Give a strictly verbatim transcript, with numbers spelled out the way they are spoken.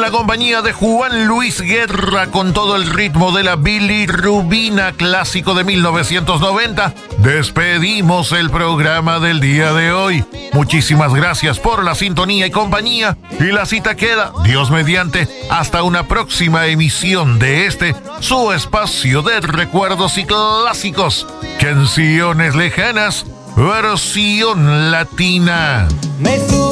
la compañía de Juan Luis Guerra con todo el ritmo de la bilirrubina clásico de mil novecientos noventa, despedimos el programa del día de hoy. Muchísimas gracias por la sintonía y compañía, y la cita queda, Dios mediante, hasta una próxima emisión de este, su espacio de recuerdos y clásicos, Canciones Lejanas, versión latina. Me